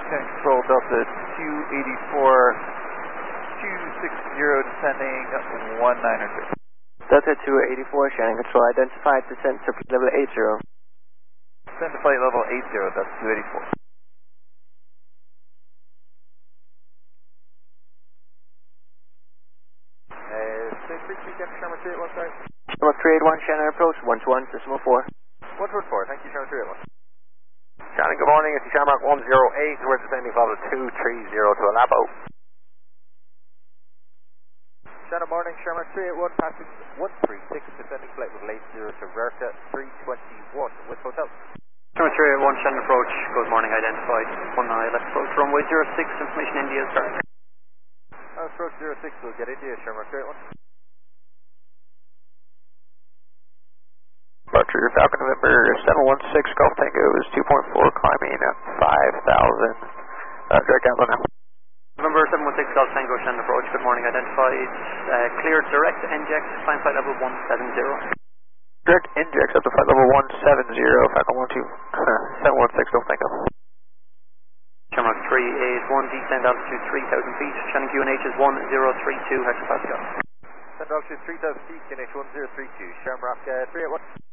Shannon Control, Delta 284, 260, descending 1900. Delta 284, Shannon Control, identified descent to flight level 80. Descend to flight level 80, Delta 284. Say 32, Sherman 381, sorry. Sherman 381, Shannon approach, 121.4. 114, thank you, Sherman 381. Shannon, good morning. It's Shamrock 108. We're descending level 230 to Alabo. Shannon, morning. Sherman 381, passing 136, descending flight level 80 to Verta 321 with hotel. Sherman 381, Shannon approach. Good morning, identified. 19 left approach, runway 06, information India, start. Approach 06, we'll get India, Sherman 381. Departure Falcon November 716 Golf Tango is 2.4, climbing at 5,000. Direct download now. November 716 Golf Tango, Shannon approach. Good morning, identified. Cleared direct inject, climb flight level 170. Direct injects up to flight level 170, Falcon 716 Golf Tango. Shamrock 381, descend altitude 3,000 feet. Shannon QNH is 1032 hectopascal. Descend altitude 3,000 feet, QNH 1032. Shamrock 381.